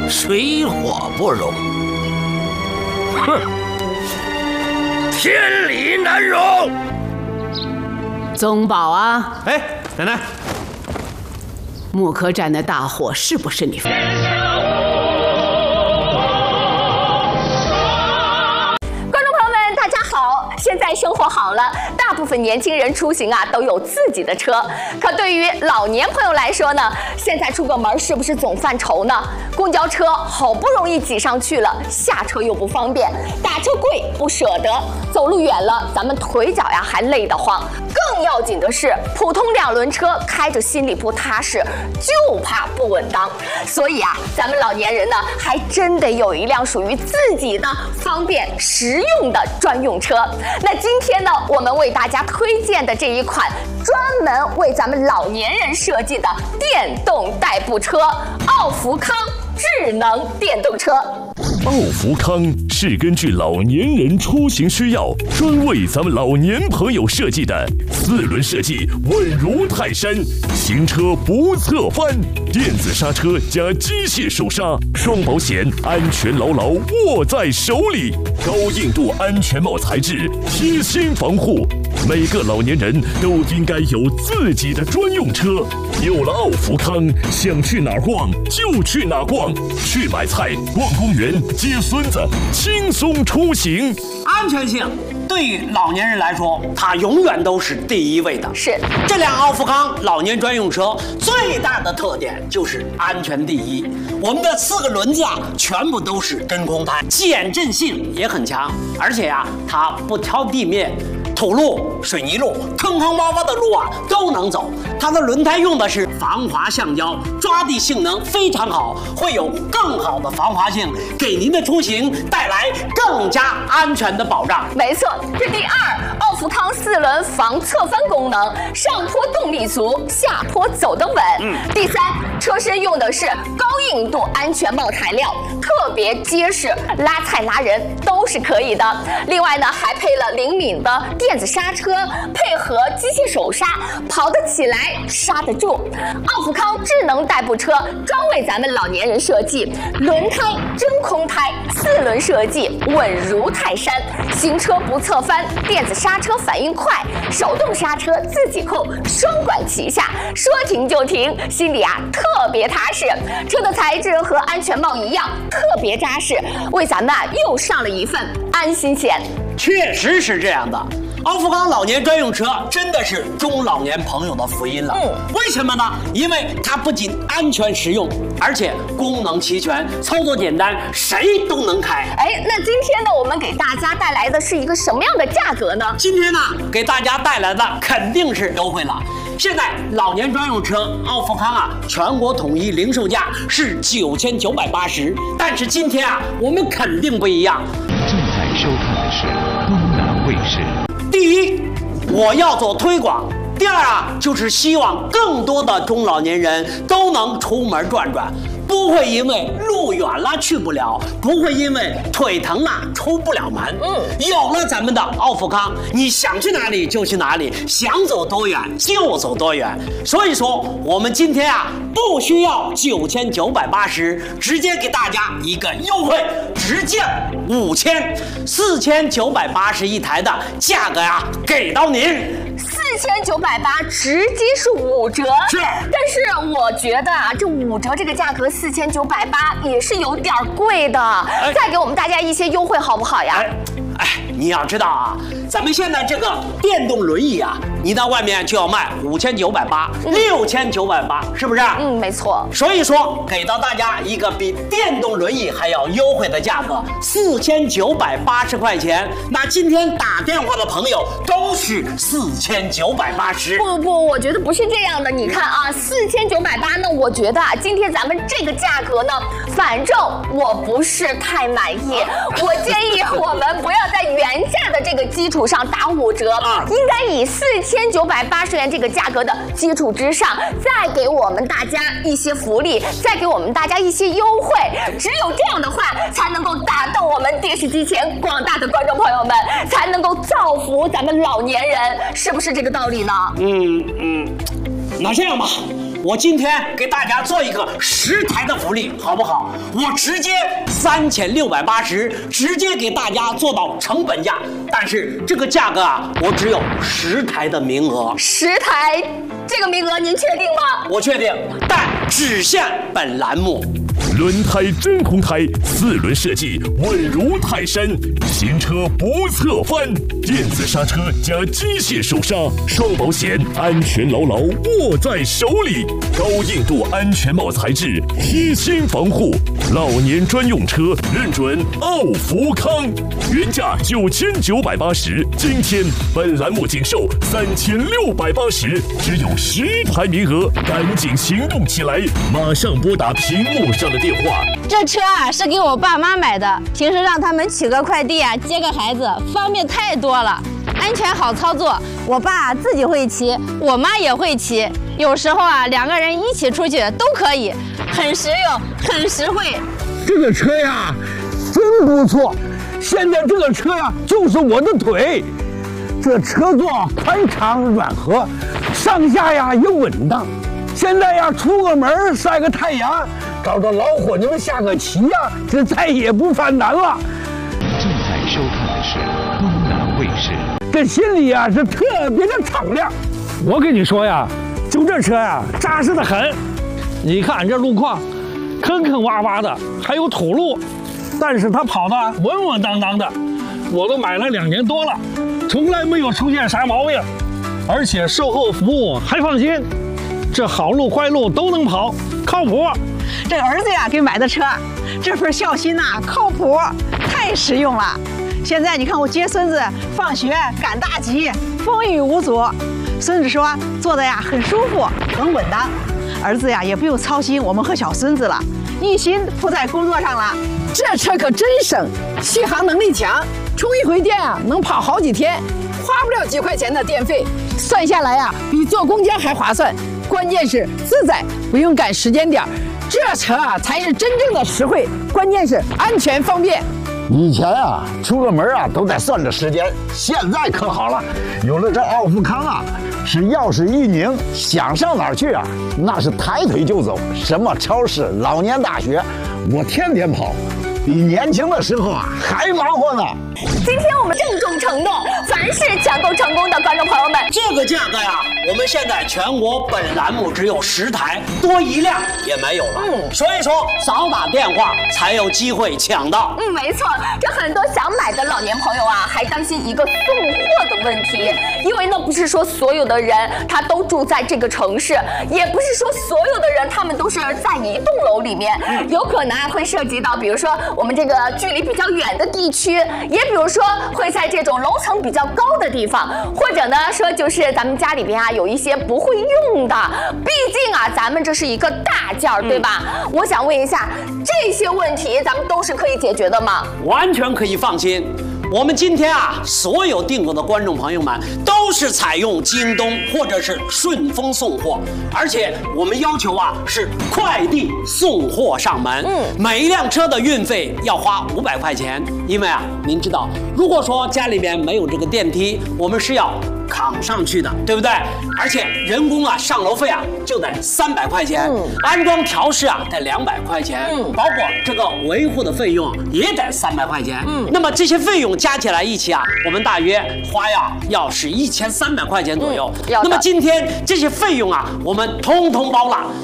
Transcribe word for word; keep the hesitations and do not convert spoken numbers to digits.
水火不容。哼，天理难容。 宗保啊， 哎，奶奶， 木柯站的大火是不是你放的？ 现在生活好了，大部分年轻人出行啊都有自己的车。可对于老年朋友来说呢，现在出个门是不是总犯愁呢？公交车好不容易挤上去了，下车又不方便，打车贵不舍得，走路远了咱们腿脚呀还累得慌。更要紧的是，普通两轮车开着心里不踏实，就怕不稳当。所以啊，咱们老年人呢还真得有一辆属于自己的方便实用的专用车。那今天呢，我们为大家推荐的这一款专门为咱们老年人设计的电动代步车——奥福康智能电动车。 奥福康是根据老年人出行需要，专为咱们老年朋友设计的，四轮设计稳如泰山，行车不侧翻，电子刹车加机械手刹，双保险，安全牢牢握在手里，高硬度安全帽材质，贴心防护。每个老年人都应该有自己的专用车。有了奥福康，想去哪儿逛就去哪儿逛，去买菜、逛公园、接孙子，轻松出行。 安全性对于老年人来说，它永远都是第一位的。 是这辆奥福康老年专用车最大的特点就是安全第一。我们的四个轮子啊，全部都是真空胎，减震性也很强，而且啊，它不挑地面。土路、水泥路、坑坑洼洼的路啊都能走。它的轮胎用的是防滑橡胶，抓地性能非常好，会有更好的防滑性，给您的出行带来更加安全的保障。 没错，这第二，奥福康四轮防侧翻功能，上坡动力足，下坡走得稳。嗯。第三，车身用的是高硬度安全帽材料，特别结实，拉菜拉人都是可以的。另外呢，还配了灵敏的电子刹车，配合机械手刹，跑得起来，刹得住。奥福康智能代步车专为咱们老年人设计，轮胎真空胎，四轮设计稳如泰山，行车不侧翻，电子刹车反应快，手动刹车自己扣，双管齐下，说停就停，心里啊特别踏实。车的材质和安全帽一样，特别扎实，为咱们啊又上了一份安心险。 确实是这样的。奥福康老年专用车真的是中老年朋友的福音了。嗯，为什么呢？因为它不仅安全实用，而且功能齐全，操作简单，谁都能开。 哎，那今天呢，我们给大家带来的是一个什么样的价格呢？ 今天呢，给大家带来的肯定是优惠了。现在老年专用车奥福康啊，全国统一零售价是九千九百八十，但是今天啊，我们肯定不一样。 正在收看的是东南卫视。 第一，我要做推广；第二啊，就是希望更多的中老年人都能出门转转，不会因为路远了去不了，不会因为腿疼了出不了门。嗯，有了咱们的奥福康，你想去哪里就去哪里，想走多远就走多远。所以说，我们今天啊，不需要九千九百八十，直接给大家一个优惠，直降五千，四千九百八十一台的价格呀、啊，给到您。 四千九百八直接是五折， 是。 但是我觉得啊，这五折这个价格四千九百八也是有点贵的，哎、再给我们大家一些优惠好不好呀？ 哎哎，你要知道啊，咱们现在这个电动轮椅啊，你到外面就要卖五千九百八、六千九百八，是不是？ 嗯，没错。 所以说，给到大家一个比电动轮椅还要优惠的价格，四千九百八十块钱。那今天打电话的朋友都是四千九百八十。 不不，我觉得不是这样的。你看啊，四千九百八呢，我觉得啊，今天咱们这个价格呢，反正我不是太满意。我建议我们不要在原价的这个基础上打五折，啊、应该以四千九百八十元这个价格的基础之上，再给我们大家一些福利，再给我们大家一些优惠。只有这样的话，才能够打动我们电视机前广大的观众朋友们，才能够造福咱们老年人，是不是这个道理呢？ 嗯嗯，那这样吧。 我今天给大家做一个十台的福利，好不好？我直接三千六百八十，直接给大家做到成本价。但是这个价格啊，我只有十台的名额。 十台，这个名额您确定吗？ 我确定，但只限本栏目。 轮胎真空胎，四轮设计稳如泰山，行车不侧翻，电子刹车加机械手刹，双保险，安全牢牢握在手里。高硬度安全帽材质，贴心防护，老年专用车认准奥福康，原价九千九百八十，今天本栏目仅售三千六百八十，只有十台名额，赶紧行动起来，马上拨打屏幕上的电话。 这车啊是给我爸妈买的，平时让他们取个快递啊，接个孩子，方便太多了，安全好操作。我爸自己会骑，我妈也会骑，有时候啊两个人一起出去都可以，很实用，很实惠。 这个车呀，真不错。现在这个车呀，就是我的腿。这车座宽敞软和，上下呀也稳当。现在呀，出个门晒个太阳，找着老伙计们下个棋呀，这再也不犯难了。 正在收看的是东南卫视。 这心里呀是特别的敞亮。我跟你说呀，就这车呀，扎实的很。你看这路况，坑坑洼洼的，还有土路，但是它跑得稳稳当当的。我都买了两年多了，从来没有出现啥毛病，而且售后服务还放心。这好路坏路都能跑，靠谱。 这儿子呀给买的车，这份孝心呐、啊，靠谱，太实用了。现在你看我接孙子放学赶大集，风雨无阻。孙子说坐的呀很舒服，很稳当。儿子呀也不用操心我们和小孙子了，一心扑在工作上了。 这车可真省，续航能力强，充一回电啊能跑好几天，花不了几块钱的电费，算下来呀比坐公交还划算。关键是自在，不用赶时间点，这车啊才是真正的实惠，关键是安全方便。 以前啊，出个门啊都得算着时间，现在可好了，有了这奥福康啊，是钥匙一拧，想上哪儿去啊，那是抬腿就走，什么超市、老年大学，我天天跑，比年轻的时候啊还忙活呢。 今天我们郑重承诺，凡是抢购成功的观众朋友们， 这个价格呀，我们现在全国本栏目只有十台，多一辆也没有了。嗯，所以说早打电话才有机会抢到。 嗯，没错，这很多想买的老年朋友啊，还担心一个送货的问题，因为呢不是说所有的人他都住在这个城市，也不是说所有的人他们都是在一栋楼里面，有可能会涉及到，比如说我们这个距离比较远的地区，也比如说会在这种楼层比较高的地方，或者呢说就是咱们家里边啊有一些不会用的，毕竟啊咱们这是一个大件儿，对吧？嗯、我想问一下，这些问题咱们都是可以解决的吗？ 完全可以放心。我们今天啊，所有订购的观众朋友们都是采用京东或者是顺丰送货，而且我们要求啊是快递送货上门。嗯，每一辆车的运费要花五百块钱，因为啊，您知道，如果说家里面没有这个电梯，我们是要扛上去的，对不对？而且人工啊上楼费啊就得三百块钱，嗯、安装调试啊得两百块钱，嗯、包括这个维护的费用也得三百块钱。嗯，那么这些费用加起来一起啊，我们大约花呀要是一千三百块钱左右。嗯、那么今天这些费用啊，我们通通包了。